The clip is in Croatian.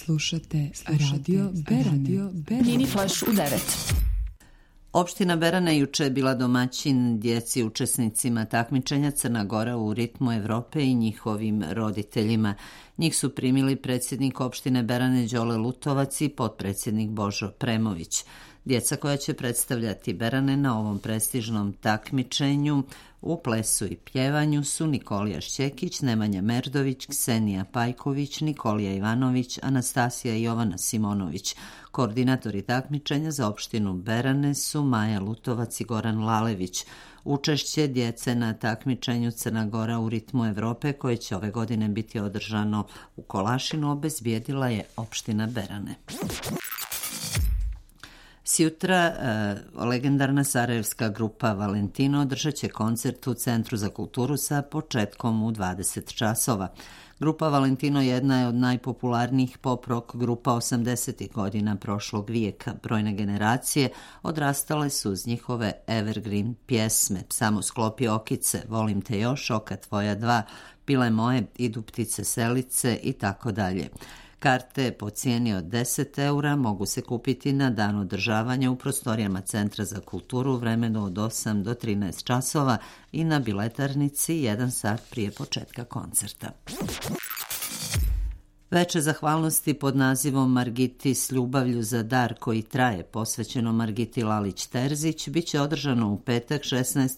Slušate Radio Berane. Mini Flash u 9. Opština Berane juče je bila domaćin djeci učesnicima takmičenja Crna Gora u ritmu Evrope i njihovim roditeljima. Njih su primili predsjednik opštine Berane Đole Lutovac i potpredsjednik Božo Premović. Djeca koja će predstavljati Berane na ovom prestižnom takmičenju u plesu i pjevanju su Nikolija Šćekić, Nemanja Merdović, Ksenija Pajković, Nikolija Ivanović, Anastasija i Jovana Simonović. Koordinatori takmičenja za opštinu Berane su Maja Lutovac i Goran Lalević. Učešće djece na takmičenju Crna Gora u ritmu Evrope, koje će ove godine biti održano u Kolašinu, obezbijedila je opština Berane. Sjutra legendarna sarajevska grupa Valentino održat će koncert u Centru za kulturu sa početkom u 20 časova. Grupa Valentino jedna je od najpopularnijih pop-rock grupa 80. godina prošlog vijeka. Brojne generacije odrastale su uz njihove evergreen pjesme Samo sklopi okice, Volim te još, Oka tvoja dva, Pile moje, Idu ptice selice i tako dalje. Karte po cijeni od 10 eura mogu se kupiti na dan održavanja u prostorijama Centra za kulturu u vremenu od 8 do 13 časova i na biletarnici 1 sat prije početka koncerta. Veče zahvalnosti pod nazivom Margiti s ljubavlju za dar koji traje, posvećeno Margiti Lalić-Terzić, bit će održano u petak 16.